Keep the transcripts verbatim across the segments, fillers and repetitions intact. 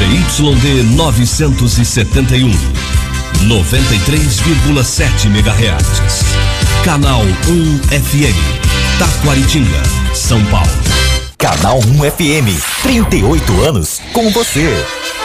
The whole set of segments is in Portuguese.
Z Y D novecentos e setenta e um, noventa e três vírgula sete megahertz. Canal um F M, Taquaritinga, São Paulo. Canal um F M, trinta e oito anos com você.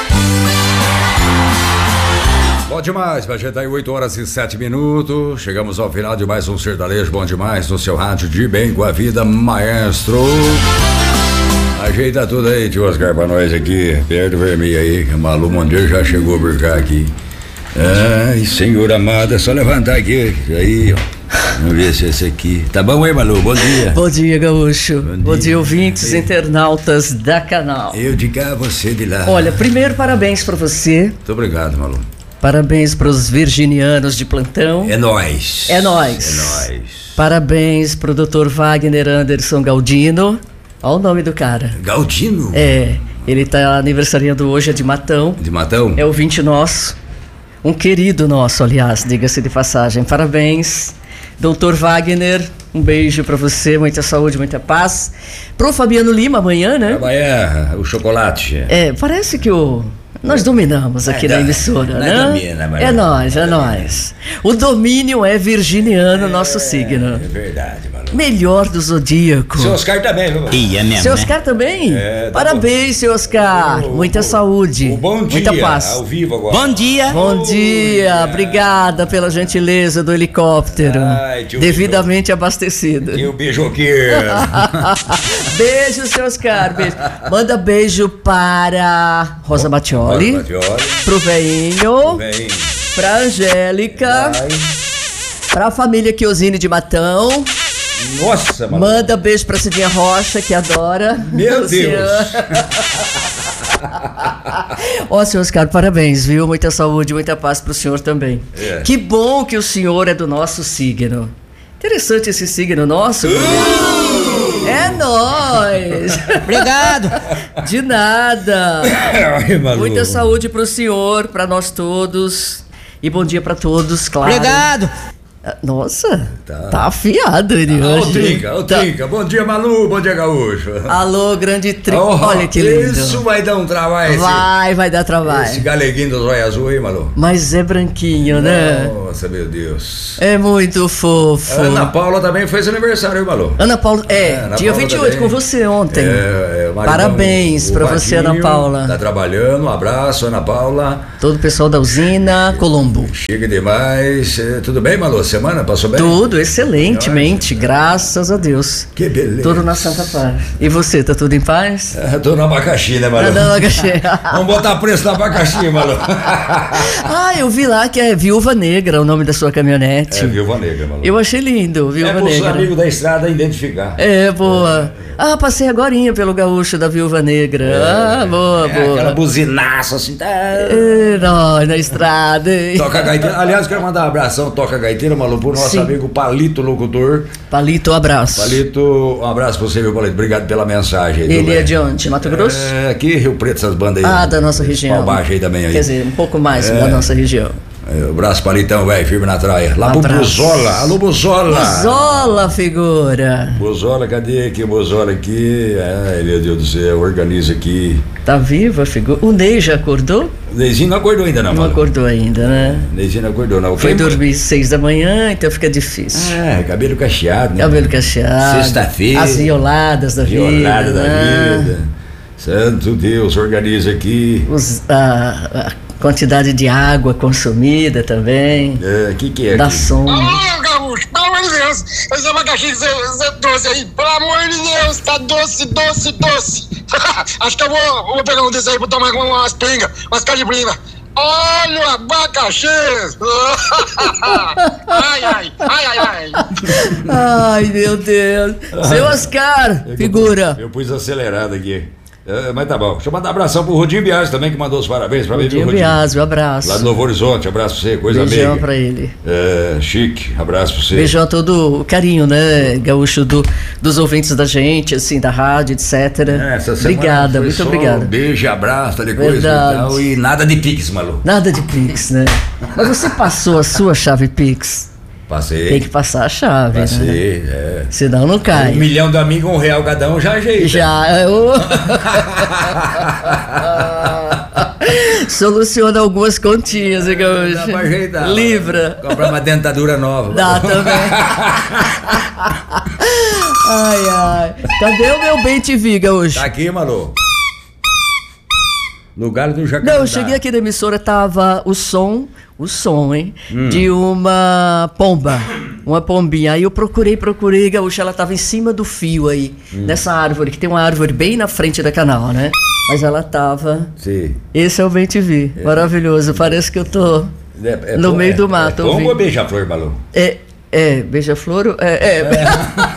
Bom demais, vai já dar oito horas e sete minutos. Chegamos ao final de mais um sertanejo bom demais no seu rádio de bem com a vida, maestro. Ajeita tudo aí, tio Oscar, pra nós aqui, perto do vermelho aí, que o Malu Monteiro já chegou por cá aqui. Ai, senhor amado, é só levantar aqui, aí, ó. Vamos ver se esse aqui. Tá bom aí, Malu? Bom dia. Bom dia, Gaúcho. Bom dia, Bom dia ouvintes, e... internautas da canal. Eu de cá, você de lá. Olha, primeiro, parabéns pra você. Muito obrigado, Malu. Parabéns pros virginianos de plantão. É nóis. É nóis. É nóis. Parabéns pro doutor Wagner Anderson Galdino. Olha o nome do cara. Galdino? É, ele tá aniversariando hoje, é de Matão. De Matão? É ouvinte nosso. Um querido nosso, aliás, diga-se de passagem. Parabéns, doutor Wagner. Um beijo pra você, muita saúde, muita paz. Pro Fabiano Lima, amanhã, né? Amanhã, o chocolate. É, parece que o... Nós dominamos aqui é, na emissora, não né? É, domina, mas é nós, é nós. O domínio é virginiano, é, nosso signo. É verdade, mano. Melhor do zodíaco. Seu Oscar também, viu? E é mesmo, seu né? Oscar também? É, tá Parabéns, seu Oscar. O, muita o, saúde. O bom dia, muita paz. Ao vivo agora. Bom dia. Bom dia. Obrigada pela gentileza do helicóptero. Ai, devidamente beijo. Abastecido. E o beijoqueiro. Beijo, seu Oscar. Beijo. Manda beijo para Rosa Batioli. Rosa Batioli. Pro veinho. Pra Angélica. Ai. Pra família Chiosini de Matão. Nossa, mano. Manda beijo pra Cidinha Rocha, que adora. Meu Deus. Ó, senhor Oscar, parabéns, viu? Muita saúde, muita paz pro senhor também. É. Que bom que o senhor é do nosso signo. Interessante esse signo nosso. Uh! É nóis. Obrigado. De nada. Ai, muita saúde pro senhor, pra nós todos. E bom dia pra todos, claro. Obrigado. Nossa, tá, tá afiado ele ah, hoje. O Trinca, o tá. Trinca. Bom dia, Malu, bom dia, Gaúcho. Alô, grande Trinca. Oh, olha que lindo. Isso vai dar um trabalho. Vai, esse, vai dar trabalho. Esse galeguinho do zóio azul aí, Malu. Mas é branquinho, né? Nossa, meu Deus. É muito fofo. Ana Paula também fez aniversário, Malu. Ana Paula, é, é Ana dia Paula vinte e oito, também. Com você ontem. É, é, parabéns pra Vadinho, você, Ana Paula. Tá trabalhando, um abraço, Ana Paula. Todo o pessoal da usina Colombo. Chega demais. É, tudo bem, Malu? Semana passou bem? Tudo, excelentemente, Nossa. Graças a Deus. Que beleza. Tudo na santa paz. E você, tá tudo em paz? É, tô no abacaxi, né, Malu? Tá no abacaxi. Vamos botar preço no abacaxi, Malu. Ah, eu vi lá que é Viúva Negra o nome da sua caminhonete. É, Viúva Negra, Malu. Eu achei lindo, Viúva Negra. É pros amigos da estrada identificar. É, boa. É. Ah, passei agorinha pelo gaúcho da Viúva Negra. É. Ah, boa, é, boa. Aquela buzinaça assim. Tá... É, não, na estrada. Hein? Toca gaiteira. Aliás, quero mandar um abração, Toca Gaiteira, Malu, pro nosso Sim. amigo Palito Locutor. Palito, um abraço. Palito, um abraço pra você, meu Palito. Obrigado pela mensagem. Aí, Ele é de onde? Mato Grosso? É, aqui, Rio Preto, essas bandas aí. Ah, da nossa região. Baixo aí também aí. Quer dizer, um pouco mais é. da nossa região. Um abraço, Palitão, velho, firme na traia. Lá um pro Buzola. Alô, Buzola. Buzola, figura. Buzola, cadê aqui? Buzola aqui. Ai, meu Deus do céu, organiza aqui. Tá viva, figura? O Ney já acordou? O Neyzinho não acordou ainda, não. Não mano. acordou ainda, né? O Neyzinho não acordou, não. Foi dormir seis da manhã, então fica difícil. É, cabelo cacheado, né? Cabelo cacheado. Sexta-feira. As violadas da vida. Violada da né? vida. Santo Deus, organiza aqui. Os, a, a quantidade de água consumida também. É, o que que é? Da sombra. Ah, Gaúcho, pelo amor de Deus. Esse abacaxi que você trouxe aí, pelo amor de Deus, tá doce, doce, doce. Acho que eu vou, vou pegar um desses aí pra tomar umas pingas, umas cadibrina. Olha o abacaxi! Ai, ai, ai, ai, ai. Ai, meu Deus. Seu Oscar, eu, figura. Eu, eu pus acelerado aqui. É, mas tá bom. Deixa eu mandar um abração pro Rodinho Biasi também, que mandou os parabéns pra mim. Rodinho Biasi, um abraço. Lá do Novo Horizonte, abraço pra você, coisa amiga. Beijão pra ele. É, chique, abraço pra você. Beijão a todo o carinho, né, Gaúcho, do, dos ouvintes da gente, assim, da rádio, etcétera. É, essa obrigada, muito obrigada. Beijo, abraço, tal de coisa e tal. E nada de Pix, Malu. Nada de Pix, né? Mas você passou a sua chave Pix? Passei. Tem que passar a chave, Passei, né? é. Senão não cai. Um milhão de amigos, um real cada um, já ajeita. Já. Eu... Soluciona algumas continhas, hein, Gaúcho? Dá pra ajeitar. Livra. Comprar uma dentadura nova. Dá também. Ai, ai. Cadê o meu bem T V, Gaúcho? Tá aqui, Malu. Lugar do Jacarandá. Não, eu cheguei aqui na emissora, tava o som, o som, hein? Hum. De uma pomba, uma pombinha. Aí eu procurei, procurei, Gaúcha, ela tava em cima do fio aí, hum. nessa árvore, que tem uma árvore bem na frente da canal, né? Mas ela tava... Sim. Esse é o Bem T V, é. Maravilhoso, parece que eu tô é, é no bom, meio é, do mato. É pomba ou beija-flor, Malu? É, é, beija-flor, é... é. é.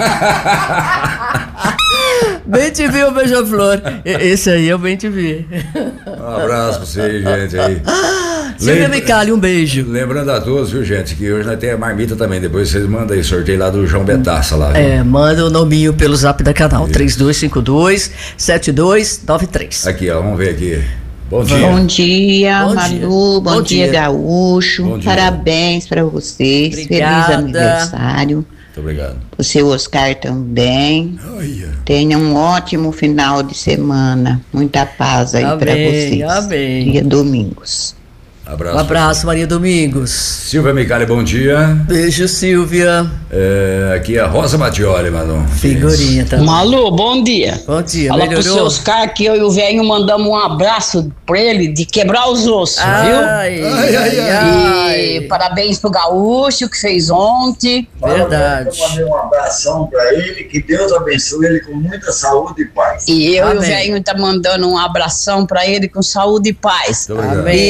Bem T V ou beija-flor? Esse aí é o Bem T V. Um abraço pra vocês, gente aí. Silvia Micali, um beijo. Lembrando a todos, viu, gente, que hoje nós temos a marmita também. Depois vocês mandam aí, sorteio lá do João Betaça lá. Viu? É, manda o nominho pelo zap da canal, três dois cinco dois, sete dois nove três. Aqui, ó, vamos ver aqui. Bom dia. Bom dia, Bom Malu. dia. Bom, Bom dia, dia, Gaúcho. Bom dia. Parabéns pra vocês. Obrigada. Feliz aniversário. Muito obrigado. O seu Oscar também. Olha. Tenha um ótimo final de semana. Muita paz aí Amém, pra vocês. amém. Dia domingos. Abraço. Um abraço, Maria Domingos. Silvia Micali, bom dia. Beijo, Silvia. É, aqui é a Rosa Matioli, Manu. Figurinha também. Malu, bom dia. Bom dia, Fala pro melhorou? seu Oscar que eu e o velhinho mandamos um abraço pra ele de quebrar os ossos, viu? Ai, Ai, ai, E ai. parabéns pro Gaúcho que fez ontem. Verdade. Eu mandei um abração pra ele, que Deus abençoe ele com muita saúde e paz. E eu Amém. e o velhinho tá mandando um abração pra ele com saúde e paz. Muito obrigado. Amém.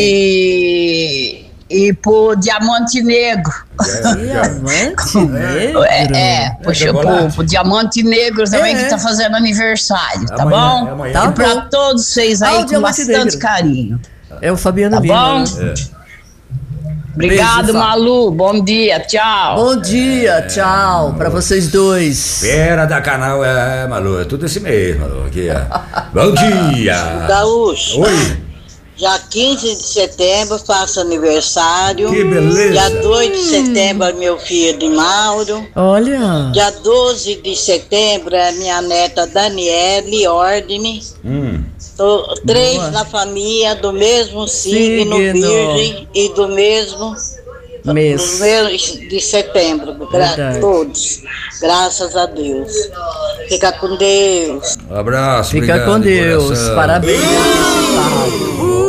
E, e pro Diamante Negro. Diamante negro. É, é puxa, chocolate. pro, pro Diamante Negro também É. que tá fazendo aniversário, tá Amanhã, bom? é amanhã. Tá E pra bom. todos vocês Ah, aí o com Diamante bastante Negro. carinho. É o Fabiano Tá Lima. bom? né? É. Obrigado, Beijo, Fá. Malu. Bom dia, tchau. Bom dia, tchau pra vocês dois. Fera da canal, é, Malu, é tudo esse mês, Malu. Aqui, ó. Bom dia. Gaúcho, Oi. dia quinze de setembro faço aniversário. Que beleza. Dia dois de setembro é meu filho Mauro. Olha. Dia doze de setembro é minha neta Daniele Ordine. Hum. Tô, três Boa. na família, do mesmo signo, Signo. virgem e do mesmo Mês. do mês de setembro. Gra Verdade. todos. Graças a Deus. Fica com Deus. Um abraço, Fica obrigado, com de Deus. coração. Parabéns. antecipado. Uh.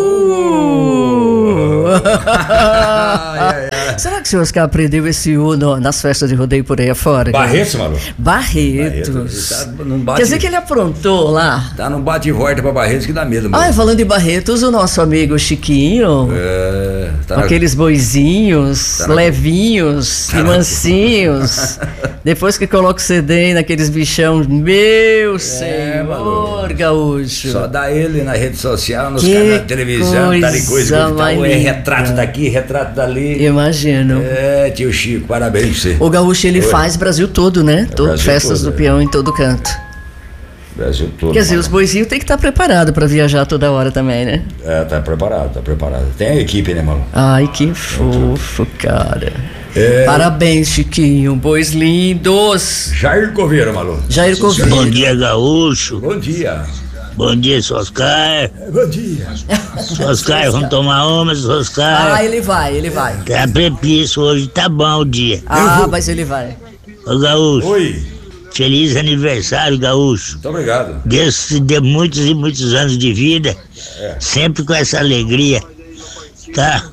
Ai, ai, ai. Será que o senhor Oscar aprendeu esse U no- nas festas de rodeio por aí afora? Barreto, Malu? Barretos. Barretos. Tá num bate- Quer dizer que ele aprontou lá? Tá num bate e volta pra Barretos que dá medo, Malu. Ah, falando em Barretos, o nosso amigo Chiquinho, É, tá com na- aqueles boizinhos, Tá na- levinhos Tá e na- mansinhos. Depois que coloca o C D naqueles bichão, meu senhor, Malu. gaúcho. Só dá ele na rede social, nos Que canais de televisão, tá de coisa coisa que tá, mais é linda. retrato daqui, retrato dali. Imagino. É, tio Chico, parabéns pra você. O gaúcho ele Oi. faz Brasil todo, né? Todo, Brasil festas todo, do é. peão em todo canto. Brasil todo. Quer dizer, Malu. os boizinhos tem que estar preparado para viajar toda hora também, né? É, tá preparado, tá preparado. Tem a equipe, né, Malu? Ai, que fofo, cara. É. Parabéns, Chiquinho. Bois lindos. Jair Coveiro, Malu. Jair Bom Coveiro. dia, Gaúcho. Bom dia. Bom dia, seu Oscar. Bom dia. Seu Oscar, vamos tomar uma, seu Oscar. Ah, ele vai, ele vai. Tá prepiço, hoje tá bom o dia. Ah, mas ele vai. Ô, Gaúcho, Oi. feliz aniversário, Gaúcho. Muito obrigado. Deus te dê muitos e muitos anos de vida, sempre com essa alegria, tá?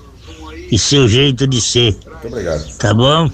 E seu jeito de ser, Muito obrigado. tá bom?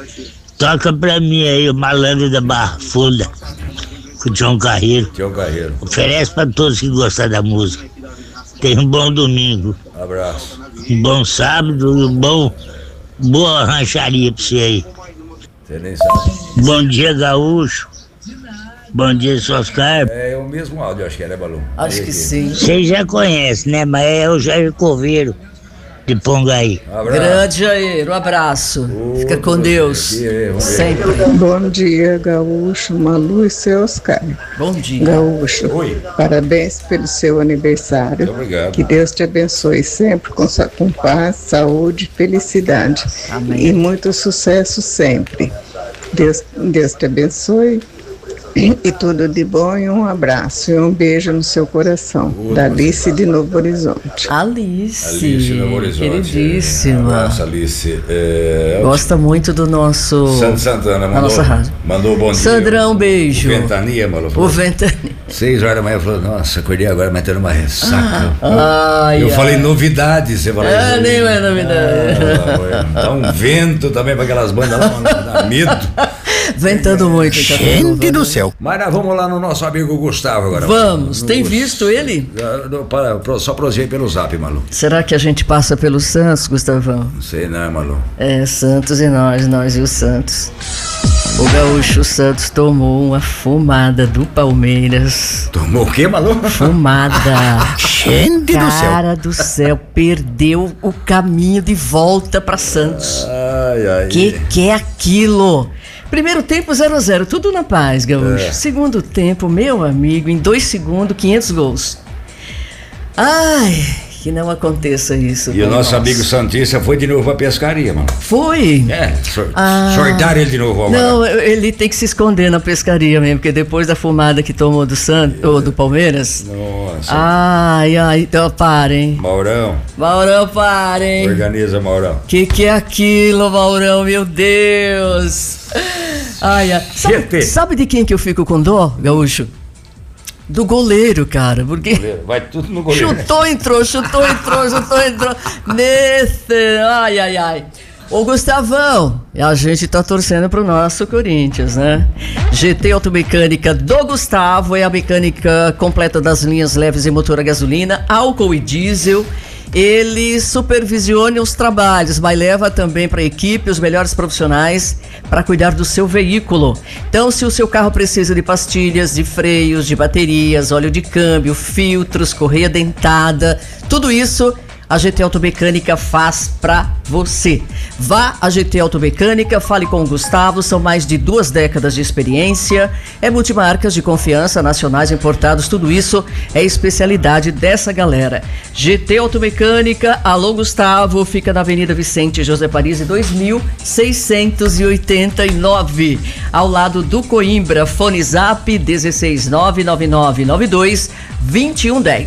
Toca pra mim aí o Malandro da Barra Funda, com o João Carreiro. Tião Carreiro. Oferece pra todos que gostam da música. Tenha um bom domingo, Abraço. um bom sábado e um bom, boa rancharia pra você aí. Você nem sabe. Bom dia, Gaúcho. Bom dia, seu Oscar. É o mesmo áudio, acho que é, né, Balu? Acho Aí que aqui. sim. Vocês já conhecem, né? Mas é o Jair Coveiro de Pongaí. Abraço. Grande Jair, um abraço. Fica com Deus. Aqui, vamos ver. Sempre. Bom dia, Gaúcho, Malu e seu Oscar. Bom dia. Gaúcho, Oi. parabéns pelo seu aniversário. Muito obrigado. Que Deus te abençoe sempre com, sa- com paz, saúde, felicidade. Amém. E muito sucesso sempre. Deus, Deus te abençoe E tudo de bom e um abraço e um beijo no seu coração. Tudo Da Alice de Novo Horizonte. Alice. Alice Novo Horizonte. Queridíssima. Um abraço, Alice. É, Gosta muito do nosso. Santo Santana da mandou, nossa rádio. mandou um bom dia. Sandrão, beijo. O Ventania, maluco. O Ventania. Seis horas da manhã, falou, nossa, acordei agora, mas tendo uma ressaca. Ah, ai, eu ai. falei novidade, você falou. Ah, nem é novidade. Ah, dá um vento também para aquelas bandas lá, dá medo. Ventando muito. Gente do céu. Mas nós vamos lá no nosso amigo Gustavo agora. Vamos, no, tem visto ele? Para, só prosseguir pelo zap, Malu. Será que a gente passa pelo Santos, Gustavão? Não sei não, Malu. É, Santos e nós, nós e o Santos. O gaúcho Santos tomou uma fumada do Palmeiras. Tomou o quê, Malu? Fumada. Gente do céu. Cara do céu, perdeu o caminho de volta pra Santos. Ai, ai. Que que é aquilo? Primeiro tempo zero a zero, tudo na paz, gaúcho. É. Segundo tempo, meu amigo, em dois segundos, quinhentos gols. Ai, que não aconteça isso. E o nosso amigo Santista foi de novo pra pescaria, mano. Foi? É, sor Ah. sortaram ele de novo agora. Não, ele tem que se esconder na pescaria mesmo, porque depois da fumada que tomou do Santos, ou do Palmeiras. Nossa. Ai, ai, então parem. Maurão, Maurão, parem. organiza, Maurão. Que que é aquilo, Maurão? Meu Deus! Ai, ai. Sabe, sabe de quem que eu fico com dó, gaúcho? Do goleiro, cara, porque... Vai tudo no goleiro. Chutou, entrou, chutou, entrou, chutou, entrou. Nesse... Ai, ai, ai. Ô, Gustavão, a gente tá torcendo pro nosso Corinthians, né? G T Automecânica do Gustavo é a mecânica completa das linhas leves e motor a gasolina, álcool e diesel. Ele supervisiona os trabalhos, mas leva também para a equipe os melhores profissionais para cuidar do seu veículo. Então, se o seu carro precisa de pastilhas, de freios, de baterias, óleo de câmbio, filtros, correia dentada, tudo isso a G T Automecânica faz pra você. Vá à G T Automecânica, fale com o Gustavo, são mais de duas décadas de experiência, é multimarcas de confiança, nacionais, importados, tudo isso é especialidade dessa galera. G T Automecânica, alô Gustavo, fica na Avenida Vicente José Paris, dois mil seiscentos e oitenta e nove, ao lado do Coimbra. Fone Zap dezesseis nove nove nove nove dois dois um um zero.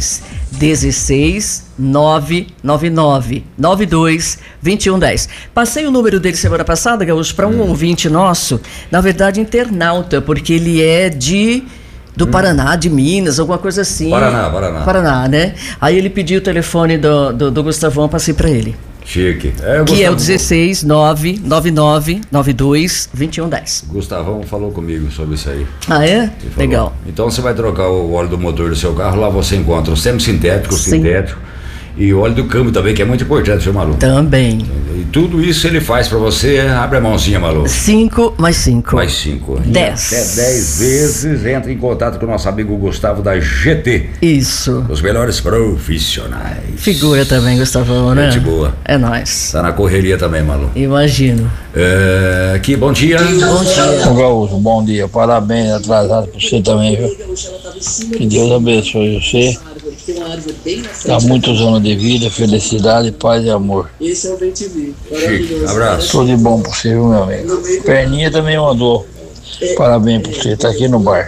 dezesseis nove nove nove nove dois dois um um zero. Passei o número dele semana passada, Gaúcho, para um hum. ouvinte nosso, na verdade internauta, porque ele é de do hum. Paraná, de Minas, alguma coisa assim. Paraná, Paraná. Paraná, né? Aí ele pediu o telefone do, do, do Gustavão, passei para ele. Chique. É, que é o dezesseis nove nove nove nove dois dois um um zero. Gustavão falou comigo sobre isso aí. Ah, é? Legal. Então você vai trocar o óleo do motor do seu carro, lá você encontra o semi-sintético, o sintético e o óleo do câmbio também, que é muito importante, viu, Malu? Também. E tudo isso ele faz pra você, abre a mãozinha, Malu. Cinco mais cinco. Mais cinco. Dez. Até dez vezes, entra em contato com o nosso amigo Gustavo da G T. Isso. Os melhores profissionais. Figura também, Gustavão, né? Gente boa. É nóis. Tá na correria também, Malu. Imagino. É, aqui, bom dia. Bom dia. Ô, Gaúcho, bom dia. Parabéns atrasado pra você também, viu? Que Deus abençoe você. Dá muitos anos de vida, felicidade, paz e amor. Esse é o bem T V. Chique, abraço. Tudo de bom pra você, viu, meu amigo? Perninha também mandou. Parabéns pra você, tá aqui no bar.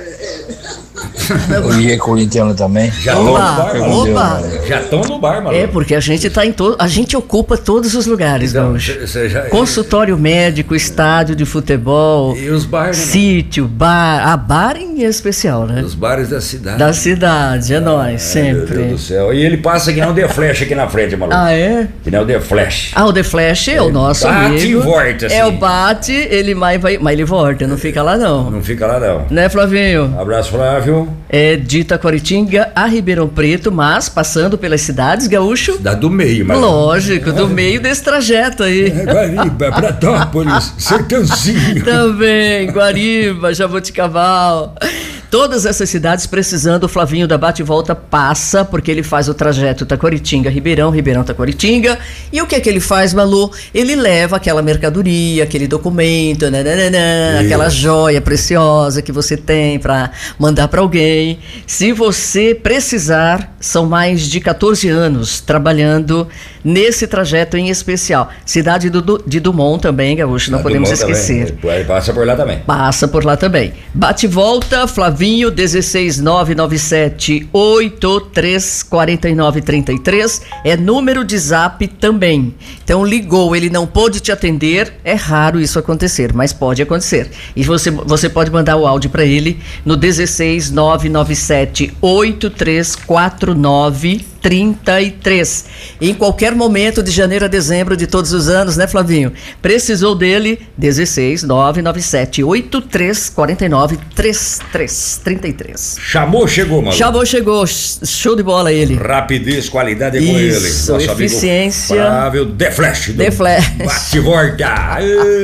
O Guia é corintiano também. Já estão no bar, Opa, opa. Já estão no bar, mano. É, porque a gente tá em todo. A gente ocupa todos os lugares, Então, Gaúcho. cê já- Consultório médico, estádio de futebol. E os bares, né, sítio, bar. A bar em especial, né? Os bares da cidade. Da cidade, é nóis, Ai, Meu Deus sempre. do céu. E ele passa que não The Flash aqui na frente, maluco. Ah, é? Que não The Flash. Ah, o The Flash é o nosso bate amigo. e volta, assim. É o bate, ele mais vai, mas ele volta, não fica lá não. Não fica lá, não. Né, Flavinho? Abraço, Flávio. É de Itaquaritinga a Ribeirão Preto, mas passando pelas cidades, Gaúcho. Da do meio, mas. Lógico, do meio desse trajeto aí. É, Guariba, Pratópolis, Sertãozinho. Também, Guariba, Jaboticabal. Todas essas cidades precisando, o Flavinho da Bate e Volta passa, porque ele faz o trajeto Taquaritinga, Ribeirão, Ribeirão, Taquaritinga. E o que é que ele faz, Malu? Ele leva aquela mercadoria, aquele documento, nananana, aquela joia preciosa que você tem para mandar para alguém. Se você precisar, são mais de quatorze anos trabalhando nesse trajeto em especial. Cidade do, de Dumont também, Gaúcho, não Ah, podemos Dumont esquecer. também. Passa por lá também. Passa por lá também. Bate e volta, Flavinho, dezesseis nove nove sete oito três quatro nove três três, é número de zap também. Então ligou, ele não pôde te atender, é raro isso acontecer, mas pode acontecer. E você, você pode mandar o áudio para ele no dezesseis nove nove sete oito três quatro nove trinta e três. Em qualquer momento de janeiro a dezembro de todos os anos, né, Flavinho? Precisou dele, dezesseis nove nove sete oito três quatro nove três três trinta e três. Chamou, chegou, Malu. Chamou, chegou. Show de bola ele. Rapidez, qualidade é com ele. Isso, Nosso eficiência. amigo Flávio The Flash. The Flash. Bate e volta.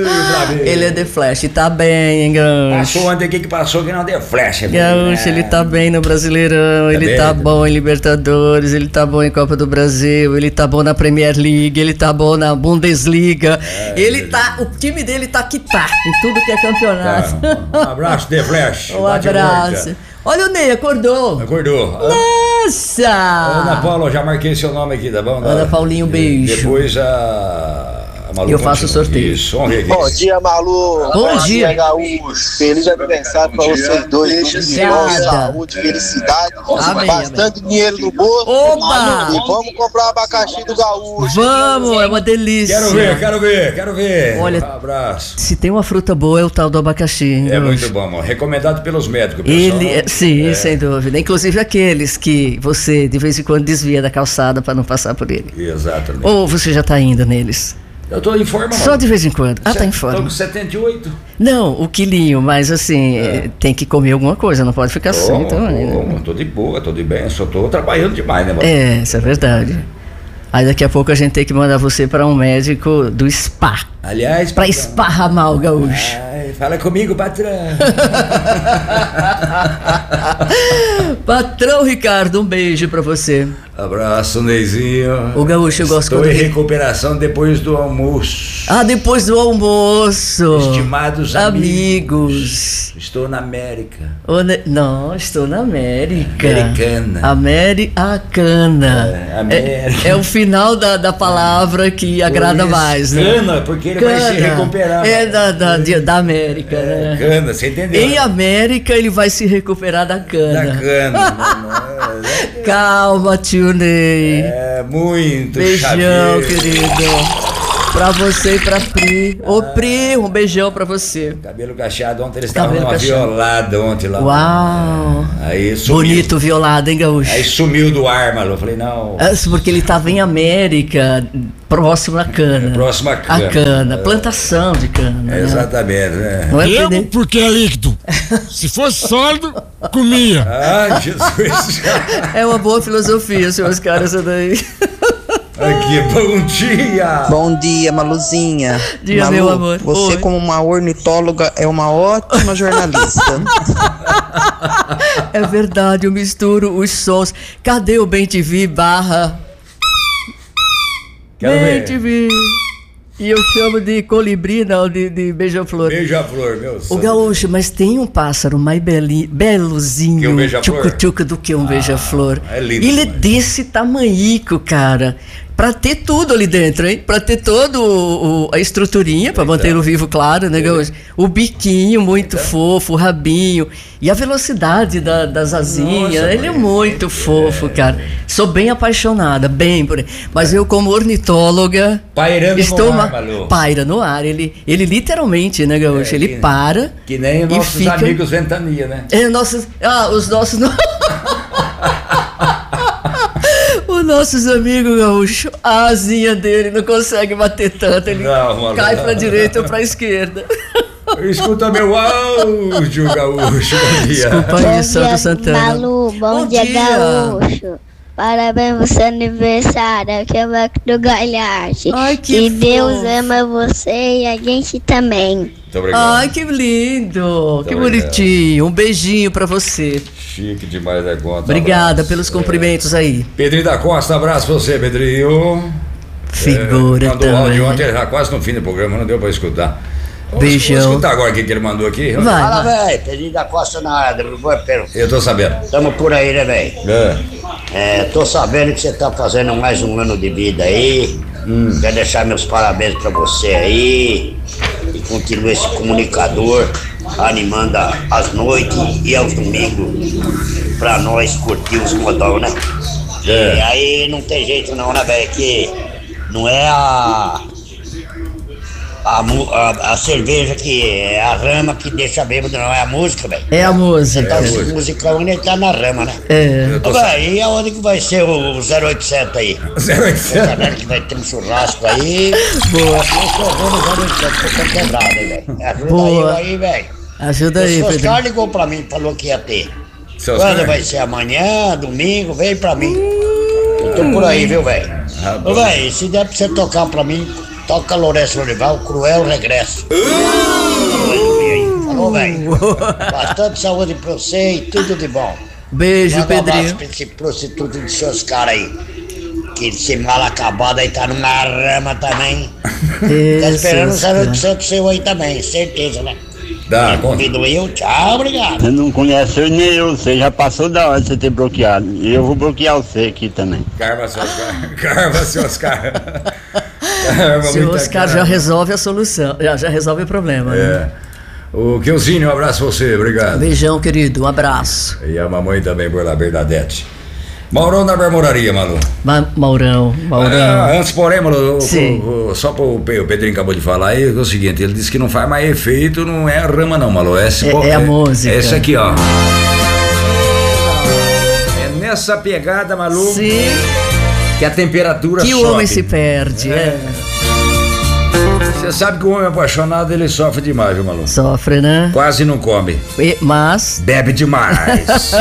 Ele é The Flash, tá bem, hein, Gaúcho? Passou ontem aqui que passou que não The Flash. Gaúcho, ele tá bem no Brasileirão, ele bem, tá tá bom em Libertadores, ele tá bom em Copa do Brasil, ele tá bom na Premier League, ele tá bom na Bundesliga, É, ele tá, o time dele tá que tá, em tudo que é campeonato. Um abraço, The Flash. Um Bate e abraço. volta. Olha o Ney, acordou. Acordou. Nossa! Ana Paula, já marquei seu nome aqui, tá bom? Ana Paulinho, beijo. Depois a... a Malu Eu faço o continua. sorteio. Isso, vamos ver aqui. Bom dia, Malu. Bom dia. Gaúcho. Feliz aniversário pra vocês dois. Tudo de bom, Obrigada. saúde, felicidade. Amém, Bastante dinheiro no bolso. Oba! E vamos comprar abacaxi do Gaúcho. Vamos, é uma delícia. Quero ver, quero ver, quero ver. Olha, Um abraço. se tem uma fruta boa é o tal do abacaxi. hein, É Gaúcho? muito bom, amor. Recomendado pelos médicos, pessoal. Ele, é- sim, É. sem dúvida. Inclusive aqueles que você de vez em quando desvia da calçada para não passar por ele. Exatamente. Ou você já tá indo neles? Eu tô em forma, Só mano. de vez em quando. Ah, tá em Tô forma. com setenta e oito. Não, o quilinho, mas assim, eh, tem que comer alguma coisa, não pode ficar sem Tô, também, né? tô, tô de boa, tô de bem. Só tô trabalhando demais, né, mano? É, isso é verdade. Aí daqui a pouco a gente tem que mandar você para um médico do spa. Aliás, Pra esparramar o gaúcho. Ai, fala comigo, patrão. Patrão Ricardo, um beijo pra você. Abraço, Neizinho. O gaúcho eu gosto Estou quando em ele- recuperação depois do almoço. Ah, depois do almoço. Estimados amigos. Estou na América. Ô, ne- Não, estou na América. Americana. Americana. É, América. É, é o final da, da palavra que agrada Por isso, mais, né? cana, porque ele vai se recuperar. É da, da, de- da América, né? Cana, você entendeu? Em América ele vai se recuperar da cana. Da cana. Calma, tio Ney. É muito Beijão, chaveiro. querido. Pra você e pra Pri. Ô, Pri, um beijão pra você. Cabelo cacheado, ontem eles estavam Cabelo numa cacheado. violada ontem lá. Uau. Aí sumiu. Bonito violado, hein, Gaúcho? Aí sumiu do ar, Malu. Eu falei, não. É, porque ele tava em América, próximo à cana. Próximo à cana. A cana, plantação de cana. É, né? exatamente, né? Não é Bebo entender? porque é líquido. Se fosse sólido, comia. Ah, Jesus. É uma boa filosofia, senhores caras, essa daí. Aqui, bom dia. Bom dia, Maluzinha. Dia, Malu, meu amor. você Oi. como uma ornitóloga é uma ótima jornalista. É verdade, eu misturo os sons. Cadê o Bem T V barra Quero Bem ver. T V? E eu chamo de colibri, não, de, de beija-flor. Beija-flor, meu O santo. gaúcho, mas tem um pássaro mais beli, belozinho, Que um beija-flor? tchucu-tchucu, do que um beija-flor. é lindo Ele é demais. desse tamanhico, cara. Pra ter tudo ali dentro, hein? Pra ter todo o, o- a estruturinha, pra mantê-lo vivo, claro, né, gaúcho? O biquinho muito fofo, o rabinho. E a velocidade da- das asinhas. Nossa, ele é mãe. muito fofo, cara. Sou bem apaixonada, bem por ele. Mas eu, como ornitóloga. Pairando estou no ar, ma- Malu. Paira no ar. Ele, ele literalmente, né, gaúcho? É, ele que- para. Que nem os e nossos fica- amigos Ventania, né? É, nossos. Ah, os nossos. Os nossos amigos gaúchos, a asinha dele não consegue bater tanto. Ele Não, mano. cai pra direita ou pra esquerda. Escuta meu áudio, gaúcho. Bom dia. Desculpa aí, Sandro Santana. Malu, bom, Bom dia, dia. Gaúcho. Parabéns pro seu aniversário, que é o Marco do Galhardo. Ai, que Que Deus fofo. ama você e a gente também. Muito obrigado. Ai, que lindo, que obrigado. bonitinho. Um beijinho pra você. Chique demais da conta. Obrigada Abraço. pelos cumprimentos aí. Pedrinho da Costa, abraço pra você, Pedrinho. Figura é, mandou também. áudio ontem, já quase no fim do programa, não deu pra escutar. Vamos, Beijão. vamos escutar agora o que que ele mandou aqui. Vai, Fala, vai. velho. Pedrinho da Costa na área, do Pelo. Eu tô sabendo. Tamo por aí, né, velho? É. É, tô sabendo que você tá fazendo mais um ano de vida aí. Hum. Quero deixar meus parabéns pra você aí. E continue esse comunicador, animando a- as noites e aos domingos pra nós curtir os modão, né? É. E aí não tem jeito não, né, velho? Que não é a a, mu- a. a cerveja que é a rama que deixa bêbado, não é a música, velho. É a música. Tá nesse musicão e ele tá na rama, né? É. Eu tô Ô, velho, e aonde que vai ser o zero oitocentos aí? zero oitocentos. Tô sabendo que vai ter um churrasco aí. Boa. Eu sou vou no zero oitocentos, porque eu tô quebrado, hein, velho. Ajuda Boa. eu aí, velho. Ajuda O aí, seu Oscar Pedro. ligou pra mim, falou que ia ter. Seu Quando Oscar? vai ser amanhã, domingo, vem pra mim. Eu tô por aí, viu, velho? Ô, velho, se der pra você tocar pra mim, toca Lourenço Lorival, Cruel Regresso. Falou, velho? Bastante saúde pra você e tudo de bom. Beijo, Manda um abraço Pedrinho. pra esse prostituto de seus caras aí. Que esse mal acabado aí tá numa rama também. Tá esperando o zero oitocentos seu aí também, certeza, né? Dá, conta. Convido eu, tchau, obrigado. Você não conhece eu nem eu, você já passou da hora de você ter bloqueado. E eu vou bloquear você aqui também. Carva, seu Oscar. Carva, seu Oscar. Carva, Seu muita Oscar já carva. resolve a solução, já, já resolve o problema, né? É. O Quilzinho, um abraço pra você, obrigado. Beijão, querido, um abraço. E a mamãe também por lá, Bernadette. Maurão da Marmoraria, Malu. Ma Maurão, Maurão. Ah, antes, porém, Malu, o- Sim. o- o- só pro Pe- o Pedrinho acabou de falar aí, é o seguinte, ele disse que não faz mais efeito, não é a rama não, Malu, é, esse, É- pô- é a música. É esse aqui, ó. É nessa pegada, Malu, Sim. que a temperatura Que sobe. o homem se perde, é. Você sabe que o homem apaixonado, ele sofre demais, viu, Malu? Sofre, né? Quase não come. E- mas... Bebe demais.